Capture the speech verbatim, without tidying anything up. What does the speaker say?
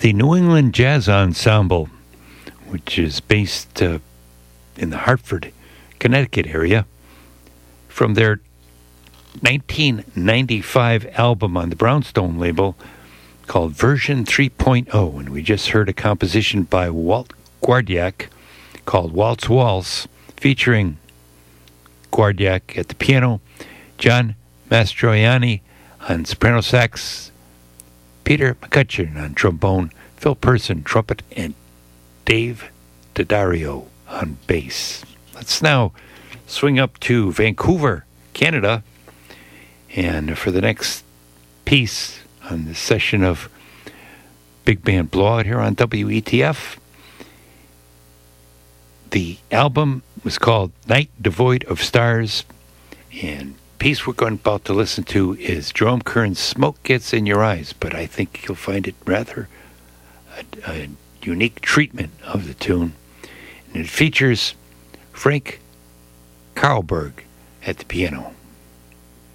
the New England Jazz Ensemble, which is based uh, in the Hartford, Connecticut area, from their nineteen ninety-five album on the Brownstone label called Version three point oh. And we just heard a composition by Walt Guardiak called Waltz Waltz, featuring Guardiak at the piano, John Mastroianni on soprano sax, Peter McCutcheon on trombone, Phil Person trumpet, and Dave Daddario on bass. Let's now swing up to Vancouver, Canada, and for the next piece on this session of Big Band Blowout here on W E T F. The album was called Night Devoid of Stars, and piece we're going about to listen to is Jerome Kern's Smoke Gets in Your Eyes, but I think you'll find it rather a, a unique treatment of the tune. And it features Frank Karlberg at the piano.